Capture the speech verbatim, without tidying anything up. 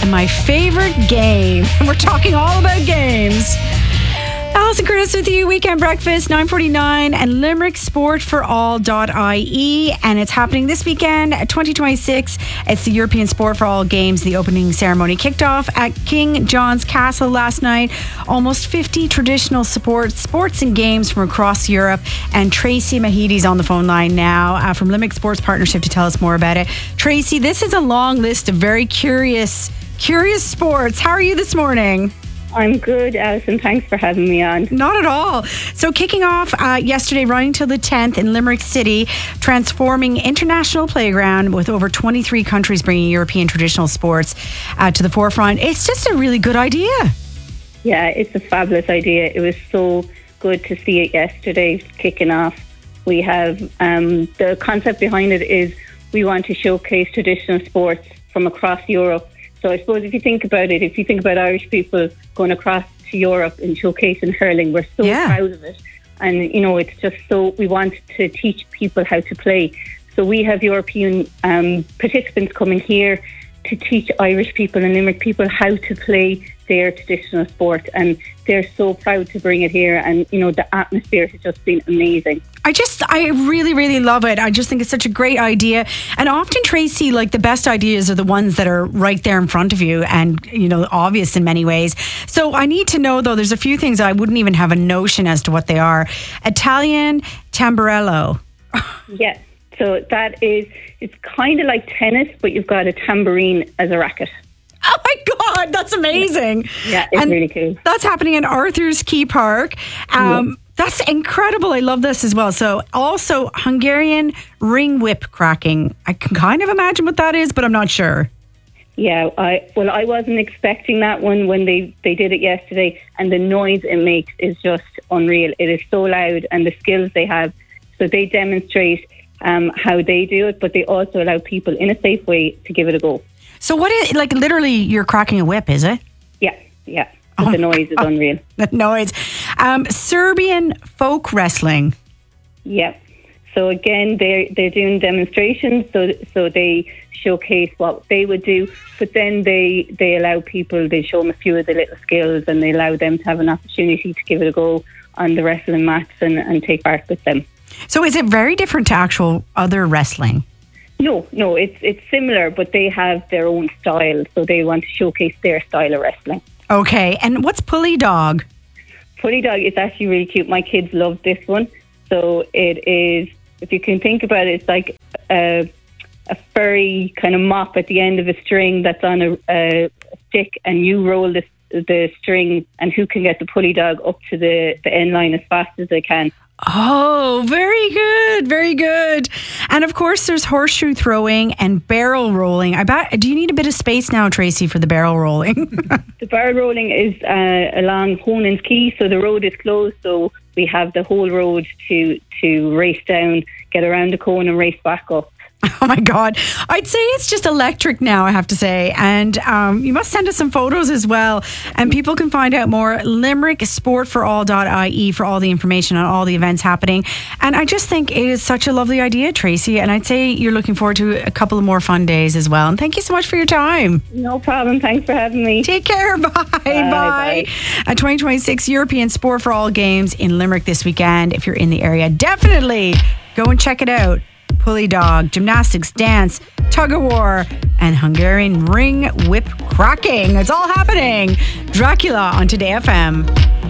and my favorite game. And we're talking all about games. Alison Curtis with you, Weekend Breakfast, nine forty-nine, and Limerick Sport for All dot I E. And it's happening this weekend, twenty twenty-six. It's the European Sport for All Games. The opening ceremony kicked off at King John's Castle last night. Almost fifty traditional support, sports and games from across Europe. And Tracy Mahidy's on the phone line now uh, from Limerick Sports Partnership to tell us more about it. Tracy, this is a long list of very curious, curious sports. How are you this morning? I'm good, Alison. Thanks for having me on. Not at all. So kicking off uh, yesterday, running till the tenth in Limerick City, transforming international playground with over twenty-three countries bringing European traditional sports uh, to the forefront. It's just a really good idea. Yeah, it's a fabulous idea. It was so good to see it yesterday kicking off. We have, um, the concept behind it is we want to showcase traditional sports from across Europe. So I suppose if you think about it, if you think about Irish people going across to Europe and showcasing hurling, we're so yeah. proud of it. And, you know, it's just so, we want to teach people how to play. So we have European um, participants coming here to teach Irish people and Limerick people how to play their traditional sport. And they're so proud to bring it here. And, you know, the atmosphere has just been amazing. I just, I really, really love it. I just think it's such a great idea. And often, Tracy, like the best ideas are the ones that are right there in front of you and, you know, obvious in many ways. So I need to know, though, there's a few things I wouldn't even have a notion as to what they are. Italian tamburello. Yeah. So that is, it's kind of like tennis, but you've got a tambourine as a racket. Oh my God, that's amazing. Yeah, it's and really cool. That's happening in Arthur's Quay Park. Um, yeah. That's incredible. I love this as well. So also Hungarian ring whip cracking. I can kind of imagine what that is, but I'm not sure. Yeah, I well, I wasn't expecting that one when they, they did it yesterday, and the noise it makes is just unreal. It is so loud, and the skills they have. So they demonstrate um, how they do it, but they also allow people in a safe way to give it a go. So what is, like literally you're cracking a whip, is it? Yeah, yeah. Oh, the noise is unreal. The noise. Um, Serbian folk wrestling. Yeah. So again, they're, they're doing demonstrations, so so they showcase what they would do, but then they, they allow people, they show them a few of the little skills, and they allow them to have an opportunity to give it a go on the wrestling mats and, and take part with them. So is it very different to actual other wrestling? No, no, it's it's similar, but they have their own style, so they want to showcase their style of wrestling. Okay, and what's pulley dog? Pulley dog is actually really cute. My kids love this one. So it is, if you can think about it, it's like a, a furry kind of mop at the end of a string that's on a, a stick, and you roll the, the string, and who can get the pulley dog up to the, the end line as fast as they can. Oh, very good, very good. And of course, there's horseshoe throwing and barrel rolling. I bet. Do you need a bit of space now, Tracy, for the barrel rolling? The barrel rolling is uh, along Honan's Quay, so the road is closed. So we have the whole road to to race down, get around the cone, and race back up. Oh my God. I'd say it's just electric now, I have to say. And um, you must send us some photos as well. And people can find out more at limerick sport for all dot I E for all the information on all the events happening. And I just think it is such a lovely idea, Tracy. And I'd say you're looking forward to a couple of more fun days as well. And thank you so much for your time. No problem. Thanks for having me. Take care. Bye. Bye. Bye. A twenty twenty-six European Sport for All Games in Limerick this weekend. If you're in the area, definitely go and check it out. Pulley dog, gymnastics, dance, tug of war, and Hungarian ring whip cracking. It's all happening. Dracula on Today F M.